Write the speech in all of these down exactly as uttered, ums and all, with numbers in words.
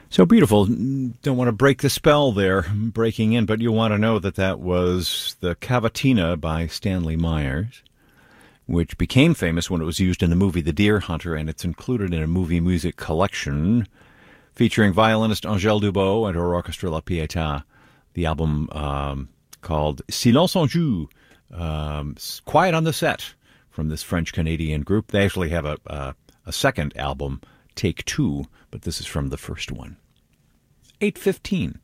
So beautiful. Don't want to break the spell there, breaking in, but you want to know that that was the Cavatina by Stanley Myers, which became famous when it was used in the movie The Deer Hunter, and it's included in a movie music collection featuring violinist Angèle Dubot and her orchestra La Pietà. The album um, called Silence en Joue, um, Quiet on the Set, from this French-Canadian group. They actually have a, a, a second album, Take Two, but this is from the first one. eight fifteen.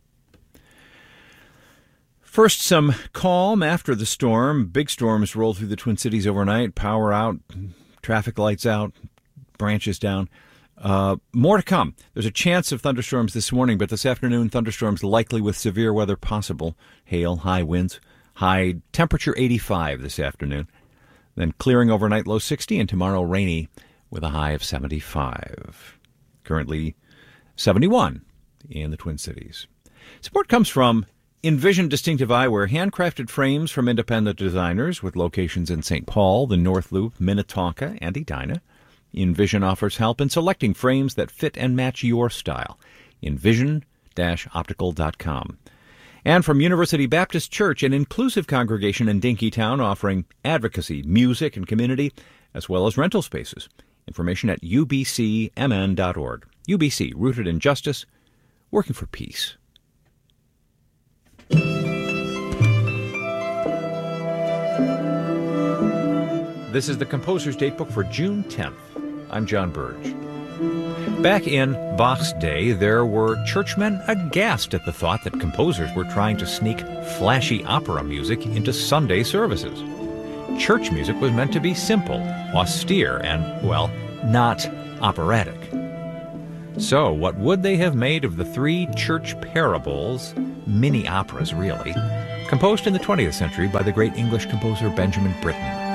First, some calm after the storm. Big storms rolled through the Twin Cities overnight. Power out, traffic lights out, branches down. Uh, more to come. There's a chance of thunderstorms this morning, but this afternoon, thunderstorms likely with severe weather possible. Hail, high winds, high temperature eighty-five this afternoon. Then clearing overnight, low sixty, and tomorrow rainy with a high of seventy-five. Currently seventy-one in the Twin Cities. Support comes from Envision Distinctive Eyewear, handcrafted frames from independent designers with locations in Saint Paul, the North Loop, Minnetonka, and Edina. Envision offers help in selecting frames that fit and match your style. envision dash optical dot com. And from University Baptist Church, an inclusive congregation in Dinkytown offering advocacy, music, and community, as well as rental spaces. Information at u b c m n dot org. U B C, rooted in justice, working for peace. This is the Composer's Datebook for June tenth. I'm John Burge. Back in Bach's day, there were churchmen aghast at the thought that composers were trying to sneak flashy opera music into Sunday services. Church music was meant to be simple, austere, and, well, not operatic. So, what would they have made of the three church parables, mini operas really, composed in the twentieth century by the great English composer Benjamin Britten?